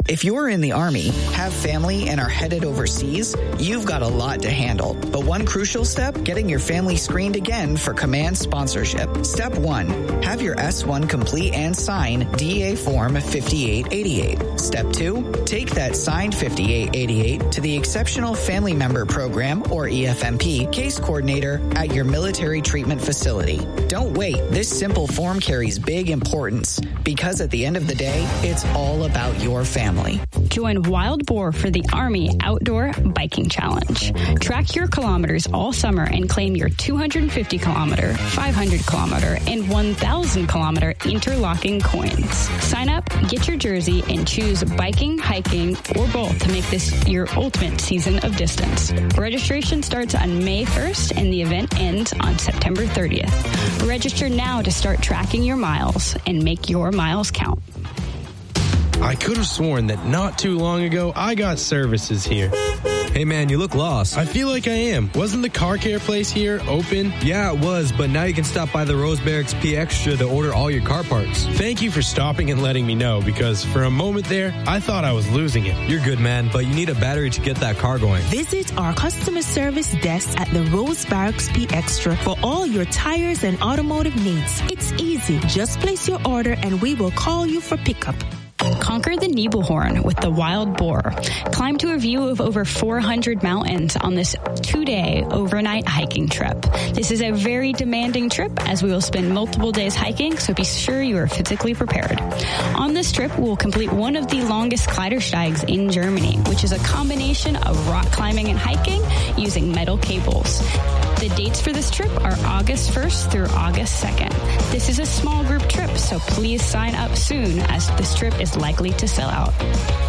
If you're in the Army, have family, and are headed overseas, you've got a lot to handle. But one crucial step, getting your family screened again for command sponsorship. Step 1, have your S1 complete and sign DEA Form 5888. Step 2, take that signed 5888 to the Exceptional Family Member Program, or EFMP, case coordinator at your military treatment facility. Don't wait. This simple form carries big importance because at the end of the day, it's all about your family. Join Wild Boar for the Army Outdoor Biking Challenge. Track your kilometers all summer and claim your 250-kilometer, 500-kilometer, and 1,000-kilometer interlocking coins. Sign up, get your jersey, and choose biking, hiking, or both to make this your ultimate season of distance. Registration starts on May 1st and the event ends on September 30th. Register now to start tracking your miles and make your miles count. I could have sworn that not too long ago I got services here. Hey man, you look lost. I feel like I am. Wasn't the car care place here open? Yeah, it was, but now you can stop by the Rose Barracks P Extra to order all your car parts. Thank you for stopping and letting me know, because for a moment there, I thought I was losing it. You're good, man, but you need a battery to get that car going. Visit our customer service desk at the Rose Barracks P Extra for all your tires and automotive needs. It's easy. Just place your order and we will call you for pickup. Conquer the Nebelhorn with the Wild Boar. Climb to a view of over 400 mountains on this 2-day overnight hiking trip. This is a very demanding trip as we will spend multiple days hiking, so be sure you are physically prepared. On this trip, we'll complete one of the longest Kleidersteigs in Germany, which is a combination of rock climbing and hiking using metal cables. The dates for this trip are August 1st through August 2nd. This is a small group trip, so please sign up soon as this trip is likely to sell out.